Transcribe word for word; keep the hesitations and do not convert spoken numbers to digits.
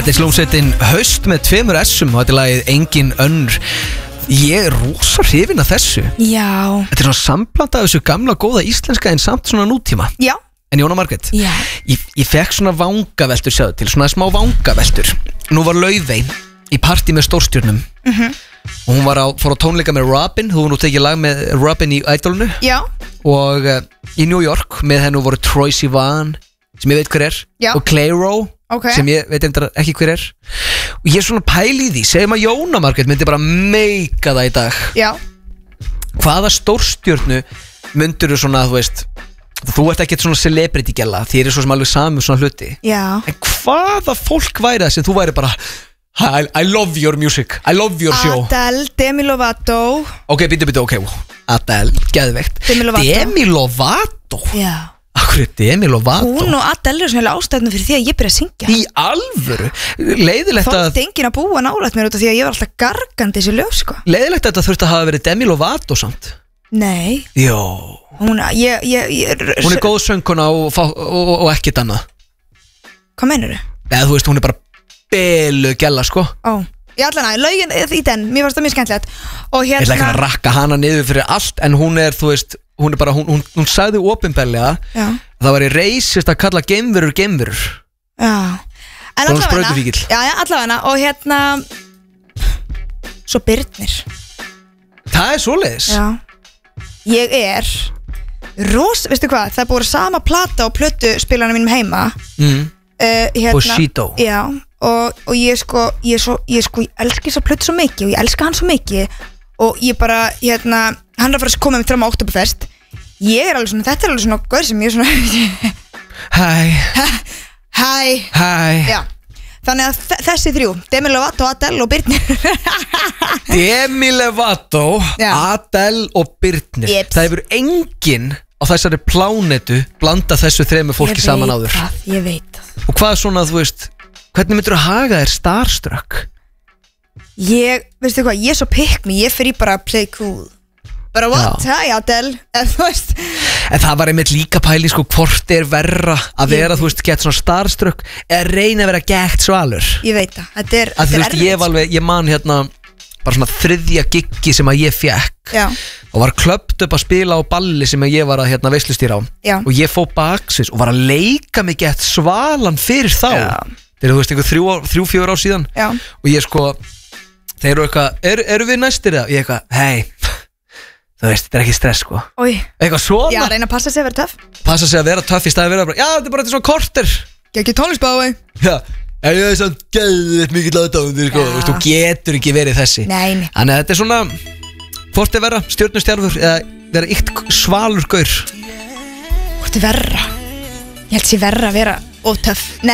Þetta er slúmsveitin Haust með tveimur S-um og þetta er lagið Engin önnur. Ég er rosa hrifin af þessu. Já. Þetta er svona samblanda af þessu gamla góða íslenska en samt svona nútíma. Já. En Jóna Margrét, Já. ég, ég fekk svona vangaveltur sjáðu til, svona smá vangaveltur. Nú var Laufey í partí með stórstjörnum Mhm. og hún var á, fór á tónleika með Robin. Hún var nú tekið lag með Robin í Idolnu. Já. Og uh, í New York með hennu voru Troye Sivan sem ég veit hver er. Já. Og Clairo Ok. sem ég veit endur ekki hver er. Og ég er svona pæli í því, segjum að Jóna Margrét myndi bara meika það í dag. Já. Hvaða stórstjörnu myndirðu svona, þú veist, þú ert ekkert svona celebrity gæla, þér er svo sem alveg sami svona hluti. Já. En hvaða fólk væri það sem þú væri bara I, I love your music, I love your show. Adele, Demi Lovato. Ok, býtu, býtu, ok, Adele, geðveikt. Demi Lovato. Demi Lovato? Já. Akkur er Demi Lovato? Hún og Adele eru svona ástæðnum fyrir því að ég byrja að syngja. Í alvöru? Leiðilegt að Þótti enginn að búa nálægt mér út af því að ég var alltaf gargandi þessi lög, sko. Leiðilegt að þetta þurfti að hafa verið Demi Lovato samt. Nei. Jó. Hún, ég, ég, ég Hún er góð sönguna og, og, og, og ekkert annað. Hvað meinarðu? Eða þú veist, hún er bara belu gæla, sko. Ó, ég allan að, lögin í den, mér fannst það mjög skemmtilegt. Og Ég ætla ekki hérna að rakka hana niður fyrir allt, en hún er, þú veist, hún er bara, hún, hún, hún sagði opinberlega Já. að það var í reisist að kalla geimverur geimverur. Já. En Hún allavega sprautufíkill. Já, já, allavega og hérna svo Birnir. Það er svoleiðis. Já. Ég er ros, veistu hvað, það er búið sama plata á plötu spilanum mínum heima. Mm. Uh, hérna, Bushido. Já, og, og ég sko ég, svo, ég sko, ég elska þess að plötu svo mikið og ég elska hann svo mikið og ég bara, hérna, hann er að fara að koma með fram á Oktoberfest. Ég er alveg svona, þetta er alveg svona gaur sem ég er svona Hæ, Hæ, hæ já. Þannig að þe- þessi þrjú, Demi Lovato, Adele og Birnir. Demi Lovato, Já. Adele og Birnir. Jeps. Það hefur enginn á þessari plánetu blanda þessu þremu fólki Ég saman veit áður. það, ég veit það. Og hvað er svona, þú veist, hvernig myndir þú haga þér starstruck? Ég, veistu hvað, ég er svo pick me, ég fyrir bara að play cool. Bara what, Já. hi Adele, eða þú veist. En það var einmitt líka pæli, sko, hvort er verra að Ég vera, þú veist, gett svona starstruck eða reyna að vera gett svalur. Ég veit það, þetta er, Að þú þetta veist, er ég var alveg, ég man hérna bara svona þriðja giggi sem að ég fekk Já, og var klöpt upp að spila á balli sem að ég var að hérna veislustýra á. Já. Og ég fó baksins og var að leika mig gett svalan fyrir þá. Já. Þegar þú veist, einhver þrjú, ár- þrjú fjögur ár síðan. já, Og ég sko, þeir eru eitthvað, er, eru við næstir það? Ég eitthvað, hei, þú veist, þetta er ekki stress, sko. oi. Eitthvað svona, Já, reyna að passa sig að vera töff. passa sig að vera töff í staði að vera bara, já, þetta er bara þetta er svona korter. Gekki tónlistbáði. Já, en ég er svona geðið mikið aðdáðundir, sko. Já. Þú veist, þú getur ekki verið þessi. Nei, nei. Þannig að þetta er svona, hvort er vera stjörnustjárfur eða vera ykt svalur gaur. Hvort er verra? Ég held sér verra að vera of töff. Nei,